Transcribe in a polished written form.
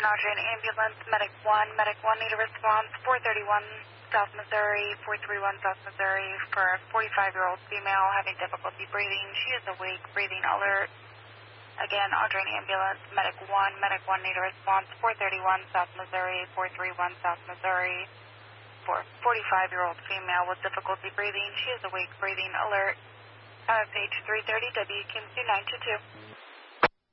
Audrain ambulance, medic 1. Medic 1 need a response, 431 South Missouri, 431 South Missouri for a 45-year-old female having difficulty breathing. She is awake, breathing alert. Again, Audrain ambulance, medic 1. Medic 1 need a response, 431 South Missouri, 431 South Missouri for a 45-year-old female with difficulty breathing. She is awake, breathing alert. Page 330, WQMC 922.